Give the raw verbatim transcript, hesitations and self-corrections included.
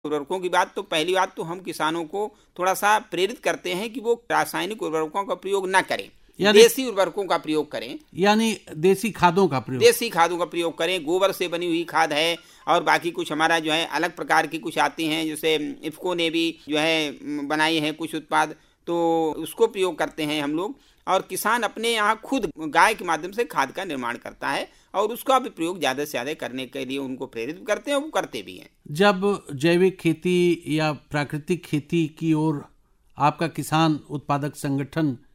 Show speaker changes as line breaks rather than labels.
उर्वरकों की बात, तो पहली बात तो हम किसानों को थोड़ा सा प्रेरित करते हैं कि वो रासायनिक उर्वरकों का प्रयोग ना करें, देसी उर्वरकों का प्रयोग करें,
यानी देसी खादों का प्रयोग
देसी खादों का प्रयोग करें। गोबर से बनी हुई खाद है और बाकी कुछ हमारा जो है अलग प्रकार की कुछ आती हैं, जैसे इफ्को ने भी जो है बनाई है कुछ उत्पाद, तो उसको प्रयोग करते हैं हम लोग। और किसान अपने यहाँ खुद गाय के माध्यम से खाद का निर्माण करता है और उसका भी प्रयोग ज़्यादा से ज़्यादा करने के लिए उनको प्रेरित करते हैं, वो करते भी हैं।
जब जैविक खेती या प्राकृतिक खेती की ओर आपका किसान उत्पादक संगठन